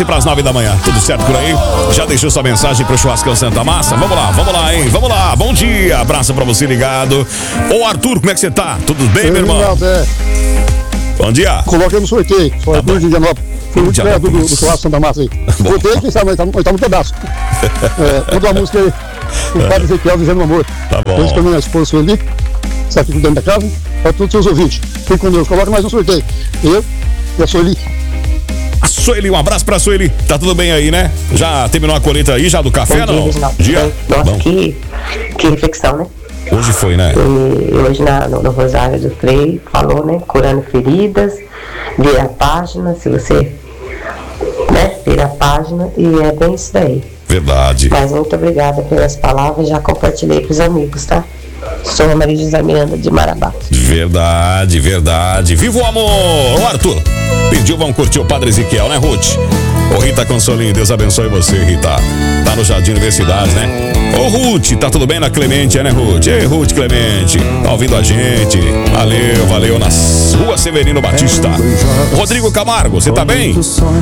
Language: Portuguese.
15 para as 9 da manhã. Tudo certo por aí? Já deixou sua mensagem pro Churrascão Santa Massa? Vamos lá, hein? Vamos lá. Bom dia. Abraço pra você ligado. Ô, Arthur, como é que você tá? Tudo bem, meu irmão? Bom dia. Coloquei no sorteio. Sou Arthur de Indianópolis. Fui muito perto do Churrasco Santa Massa aí. Sorteio, quem sabe, mas tá no pedaço. Toda a música aí. O Padre Ezequiel dizendo amor. Tá bom. Depois também a esposa Sueli, está aqui cuidando da casa. Para todos os seus ouvintes. Fique com Deus. Coloca mais um sorteio. Eu e a Sueli. A Sueli, um abraço pra Sueli. Tá tudo bem aí, né? Já terminou a colheita aí, já do café, não? Dia? Nossa, que reflexão, né? Hoje foi, né? E hoje no Rosário do Frei falou, né? Curando feridas, vira a página, se você, né? Vira a página e é bem isso daí. Verdade. Mas muito obrigada pelas palavras, já compartilhei com os amigos, tá? Sou a Maria José Miranda de Marabá. Verdade. Viva o amor! Ô, Arthur, pediu, vamos curtir o Padre Ezequiel, né, Ruth? Ô, Rita Consolinho, Deus abençoe você, Rita. Tá no Jardim Universidade, né? Ô, Ruth, tá tudo bem na Clemente, né, Ruth? Ei, Ruth Clemente, tá ouvindo a gente? Valeu, na Rua Severino Batista. Rodrigo Camargo, você tá bem?